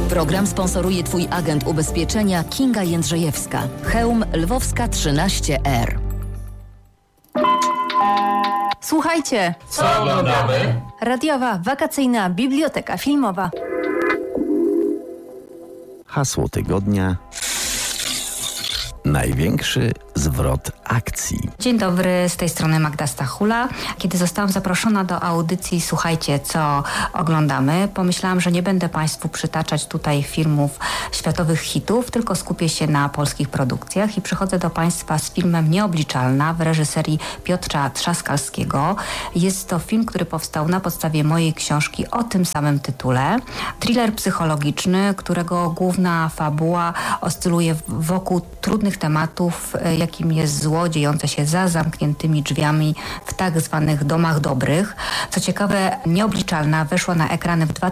Program sponsoruje Twój agent ubezpieczenia Kinga Jędrzejewska. Chełm Lwowska 13R. Słuchajcie! Co oglądamy? Radiowa wakacyjna biblioteka filmowa. Hasło tygodnia: największy zwrot akcji. Dzień dobry, z tej strony Magda Stachula. Kiedy zostałam zaproszona do audycji Słuchajcie, co oglądamy, pomyślałam, że nie będę Państwu przytaczać tutaj filmów światowych hitów, tylko skupię się na polskich produkcjach i przychodzę do Państwa z filmem Nieobliczalna w reżyserii Piotra Trzaskalskiego. Jest to film, który powstał na podstawie mojej książki o tym samym tytule. Thriller psychologiczny, którego główna fabuła oscyluje wokół trudnych tematów, jakim jest zło dziejące się za zamkniętymi drzwiami w tak zwanych domach dobrych. Co ciekawe, Nieobliczalna weszła na ekrany w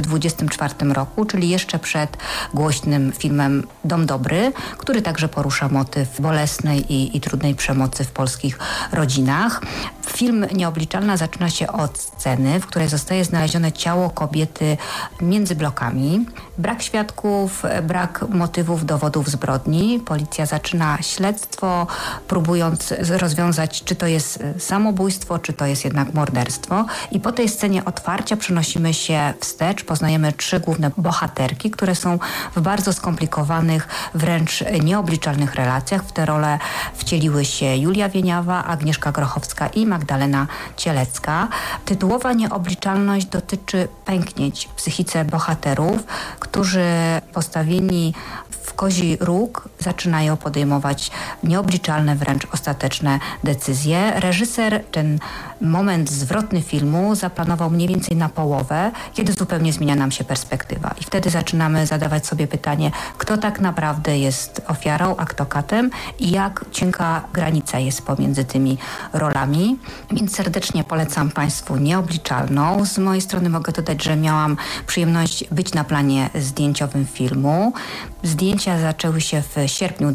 2024 roku, czyli jeszcze przed głośnym filmem Dom Dobry, który także porusza motyw bolesnej i trudnej przemocy w polskich rodzinach. Film Nieobliczalna zaczyna się od sceny, w której zostaje znalezione ciało kobiety między blokami. Brak świadków, brak motywów, dowodów zbrodni. Policja zaczyna śledztwo, próbując rozwiązać, czy to jest samobójstwo, czy to jest jednak morderstwo. I po tej scenie otwarcia przenosimy się wstecz. Poznajemy 3 główne bohaterki, które są w bardzo skomplikowanych, wręcz nieobliczalnych relacjach. W te role wcieliły się Julia Wieniawa, Agnieszka Grochowska i Magdalena Cielecka. Tytułowa Nieobliczalność dotyczy pęknięć w psychice bohaterów, którzy postawieni w kozi róg zaczynają podejmować nieobliczalne, wręcz ostateczne decyzje. Reżyser ten moment zwrotny filmu zaplanował mniej więcej na połowę, kiedy zupełnie zmienia nam się perspektywa. I wtedy zaczynamy zadawać sobie pytanie, kto tak naprawdę jest ofiarą, a kto katem i jak cienka granica jest pomiędzy tymi rolami. Więc serdecznie polecam Państwu Nieobliczalną. Z mojej strony mogę dodać, że miałam przyjemność być na planie zdjęciowym filmu. Zdjęcia zaczęły się w sierpniu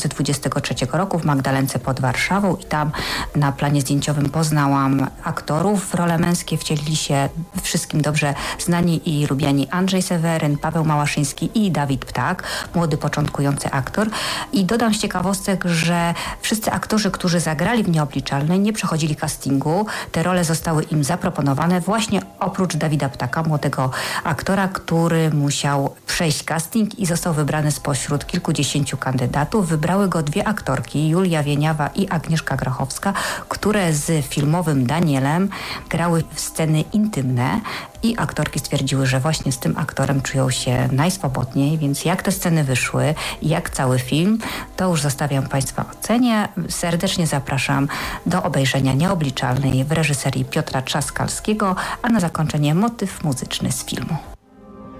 2023 roku w Magdalence pod Warszawą i tam na planie zdjęciowym poznałam aktorów. W role męskie wcielili się wszystkim dobrze znani i lubiani Andrzej Seweryn, Paweł Małaszyński i Dawid Ptak, młody, początkujący aktor. I dodam z ciekawostek, że wszyscy aktorzy, którzy zagrali w Nieobliczalnej, nie przechodzili castingu. Te role zostały im zaproponowane właśnie oprócz Dawida Ptaka, młodego aktora, który musiał przejść casting i został wybrany spośród kilkudziesięciu kandydatów. Wybrały go 2 aktorki, Julia Wieniawa i Agnieszka Grochowska, które z filmowym Danielem grały w sceny intymne i aktorki stwierdziły, że właśnie z tym aktorem czują się najswobodniej, więc jak te sceny wyszły i jak cały film, to już zostawiam Państwa ocenie. Serdecznie zapraszam do obejrzenia Nieobliczalnej w reżyserii Piotra Trzaskalskiego, a na zakończenie motyw muzyczny z filmu.